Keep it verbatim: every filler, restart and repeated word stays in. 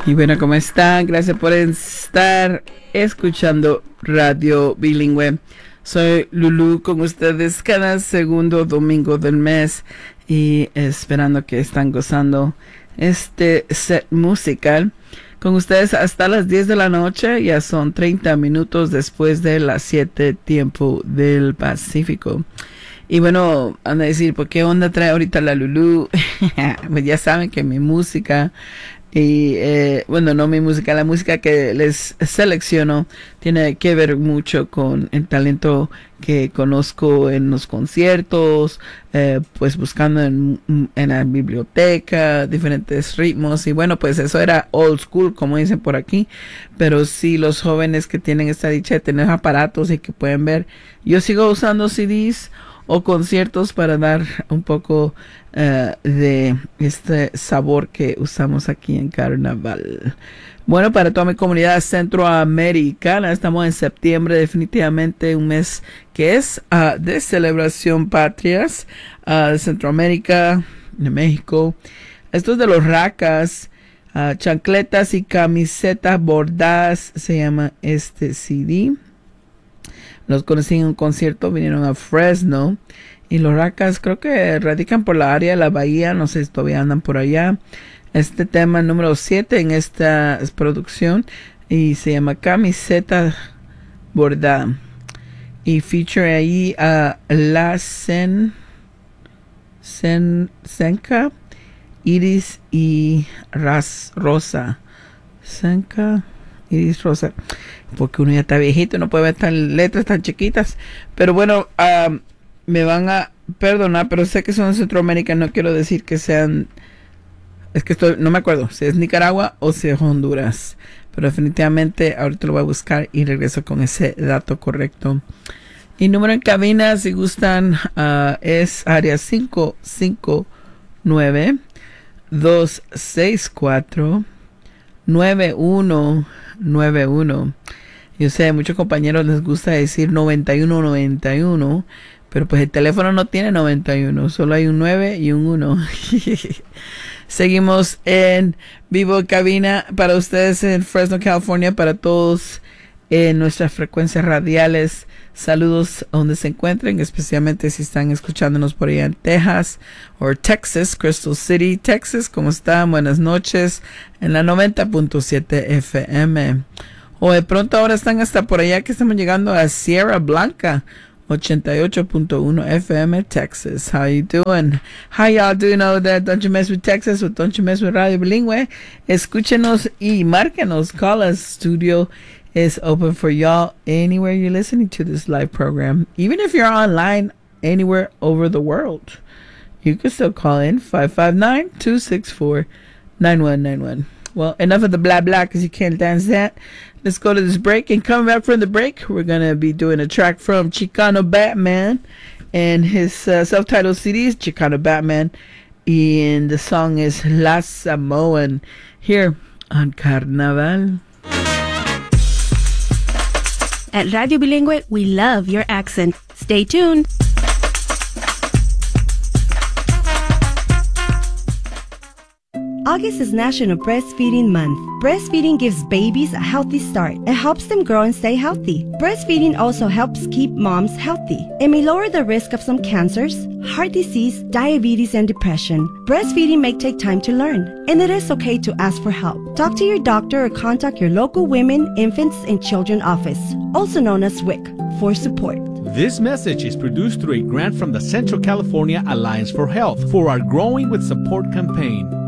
Y bueno, ¿cómo están? Gracias por estar escuchando Radio Bilingüe. Soy Lulu con ustedes cada segundo domingo del mes y esperando que están gozando este set musical con ustedes hasta las diez de la noche. Ya son treinta minutos después de las siete tiempo del Pacífico. Y bueno, van a decir, ¿por qué onda trae ahorita la Lulu? Pues ya saben que mi música y eh, bueno, no mi música, la música que les selecciono tiene que ver mucho con el talento que conozco en los conciertos, eh, pues buscando en, en la biblioteca diferentes ritmos. Y bueno, pues eso era old school, como dicen por aquí, pero sí los jóvenes que tienen esta dicha de tener aparatos y que pueden ver, yo sigo usando C Ds o conciertos para dar un poco uh, de este sabor que usamos aquí en Carnaval. Bueno, para toda mi comunidad centroamericana, estamos en septiembre, definitivamente un mes que es uh, de celebración patrias uh, de Centroamérica, de México. Estos de los racas, uh, chancletas y camisetas bordadas, se llama este C D. Los conocí en un concierto, vinieron a Fresno. Y los racas creo que radican por la área de la bahía, no sé si todavía andan por allá. Este tema número siete en esta producción y se llama Camiseta Bordada. Y feature ahí a La Sen, Sen, Senka, Iris y Ras, Rosa. Senka, Iris, Rosa. Porque uno ya está viejito, no puede ver tan letras tan chiquitas. Pero bueno, um, me van a perdonar, pero sé que son de Centroamérica, no quiero decir que sean, es que estoy, no me acuerdo si es Nicaragua o si es Honduras, pero definitivamente ahorita lo voy a buscar y regreso con ese dato correcto. Y número en cabina, si gustan, uh, es área cinco cinco nueve, dos seis cuatro, nueve uno nueve uno. Yo sé, a muchos compañeros les gusta decir noventa y uno noventa y uno, pero pues el teléfono no tiene noventa y uno, solo hay un nueve y un uno. Seguimos en vivo en cabina para ustedes en Fresno, California, para todos en nuestras frecuencias radiales. Saludos a donde se encuentren, especialmente si están escuchándonos por allá en Texas o Texas, Crystal City, Texas. ¿Cómo están? Buenas noches en la noventa punto siete F M. O de pronto ahora están hasta por allá que estamos llegando a Sierra Blanca, ochenta y ocho punto uno F M, Texas. How you doing? How y'all doing over there? Don't you mess with Texas or don't you mess with Radio Bilingüe? Escúchenos y márquenos. Call us. Studio is open for y'all anywhere you're listening to this live program. Even if you're online anywhere over the world, you can still call in five five nine, two six four, nine one nine one. Well, enough of the blah blah because you can't dance that. Let's go to this break, and coming back from the break, we're going to be doing a track from Chicano Batman and his uh, self-titled C Ds, Chicano Batman, and the song is La Samoan here on Carnaval. At Radio Bilingüe, we love your accent. Stay tuned. August is National Breastfeeding Month. Breastfeeding gives babies a healthy start. It helps them grow and stay healthy. Breastfeeding also helps keep moms healthy. It may lower the risk of some cancers, heart disease, diabetes, and depression. Breastfeeding may take time to learn, and it is okay to ask for help. Talk to your doctor or contact your local Women, Infants, and Children office, also known as W I C, for support. This message is produced through a grant from the Central California Alliance for Health for our Growing with Support campaign.